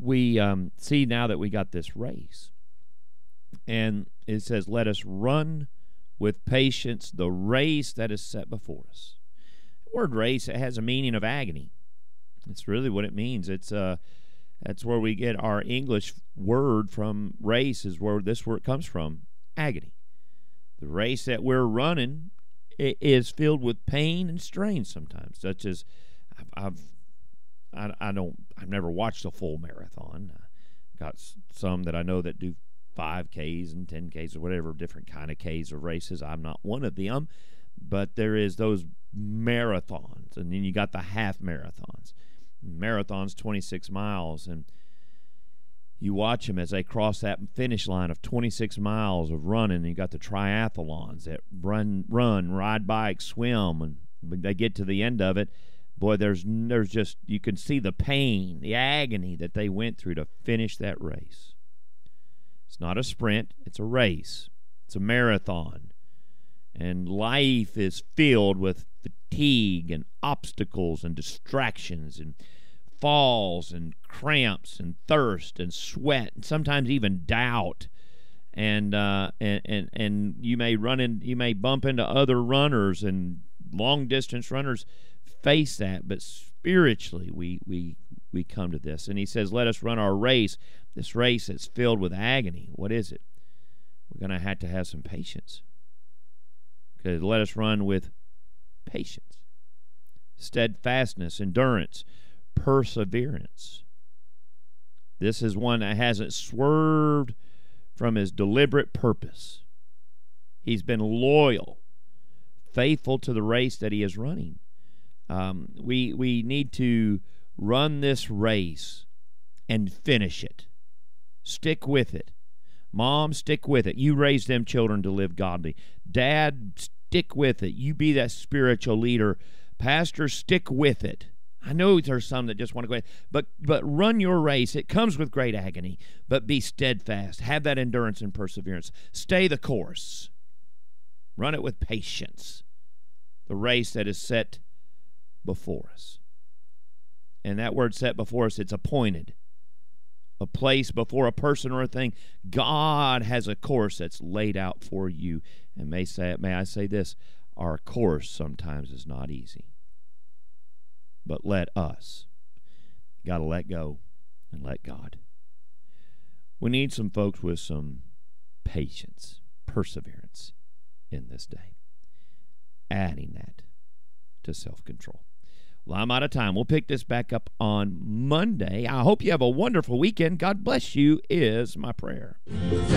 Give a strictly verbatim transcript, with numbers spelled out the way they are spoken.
we um, see now that we got this race. And it says, let us run with patience the race that is set before us. The word race, it has a meaning of agony. It's really what it means. It's uh, that's where we get our English word from race, is where this word comes from, agony. The race that we're running is filled with pain and strain sometimes, such as I've, I've I, I don't I've never watched a full marathon. I've got some that I know that do five Ks and ten Ks or whatever different kind of Ks or races. I'm not one of them, but there is those marathons, and then you got the half marathons. Marathons, twenty-six miles, and you watch them as they cross that finish line of twenty-six miles of running. And you got the triathlons that run, run, ride bikes, swim, and they get to the end of it. Boy, there's there's just, you can see the pain, the agony that they went through to finish that race. It's not a sprint, it's a race. It's a marathon. And life is filled with fatigue and obstacles and distractions and falls and cramps and thirst and sweat and sometimes even doubt. And uh, and, and and you may run in, you may bump into other runners, and long distance runners face that. But spiritually, we we we come to this, and he says, "Let us run our race. This race that's filled with agony. What is it? We're going to have to have some patience. Because let us run with patience, steadfastness, endurance, perseverance. This is one that hasn't swerved from his deliberate purpose. He's been loyal, faithful to the race that he is running. Um, we we need to run this race and finish it. Stick with it. Mom, stick with it. You raise them children to live godly. Dad, stick with it. You be that spiritual leader. Pastor, stick with it. I know there's some that just want to go ahead, but but run your race. It comes with great agony, but be steadfast. Have that endurance and perseverance. Stay the course. Run it with patience. The race that is set before us. And that word set before us, it's appointed. A place before a person or a thing. God has a course that's laid out for you. And may say, may I say this, our course sometimes is not easy. But let us. Got to let go and let God. We need some folks with some patience, perseverance in this day. Adding that to self-control. Well, I'm out of time. We'll pick this back up on Monday. I hope you have a wonderful weekend. God bless you is my prayer.